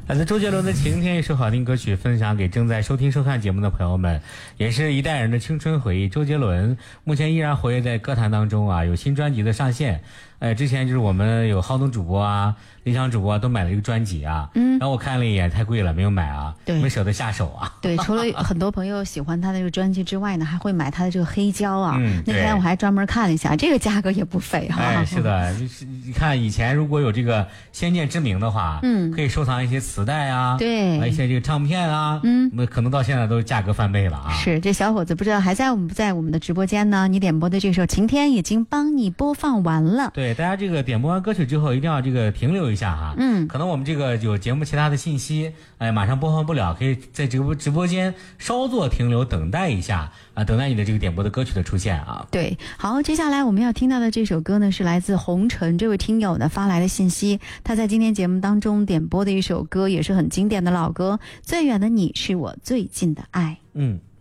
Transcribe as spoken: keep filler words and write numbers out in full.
来自周杰伦的《晴天》，一首好听歌曲分享给正在收听收看节目的朋友们，也是一代人的青春回忆。周杰伦目前依然活跃在歌坛当中啊，有新专辑的上线。呃，之前就是我们有浩东主播啊、理想主播啊都买了一个专辑啊，嗯，然后我看了一眼，太贵了，没有买啊， 对， 没舍得下手啊。 对，除了很多朋友喜欢他的这个专辑之外呢，还会买他的这个黑胶啊。 嗯， 那天我还专门看了一下，这个价格也不菲哈、啊。 哎，是的，就是你看以前如果有这个先见之明的话，嗯，可以收藏一些磁带啊， 对， 一些这个唱片啊，嗯，那可能到现在都价格翻倍了啊。 是，这小伙子不知道还在我们不在我们的直播间呢？你点播的这首《晴天》已经帮你播放完了。 对，大家这个点播完歌曲之后，一定要这个停留一下哈。嗯，可能我们这个有节目其他的信息，哎，马上播放不了，可以在直播直播间稍作停留，等待一下啊，等待你的这个点播的歌曲的出现啊。 对，好，接下来我们要听到的这首歌呢，是来自红尘这位听友呢发来的信息，他在今天节目当中点播的一首歌，也是很经典的老歌，《最远的你是我最近的爱》。 嗯。